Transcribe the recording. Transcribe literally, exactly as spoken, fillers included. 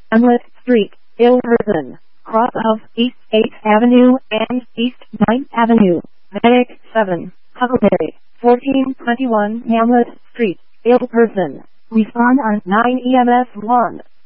Hamlet Street, Ilverston, cross of East eighth Avenue and East ninth Avenue, Medic seven, Huckleberry, fourteen twenty-one Hamlet Street, Ilverston. Respond on nine E M S one.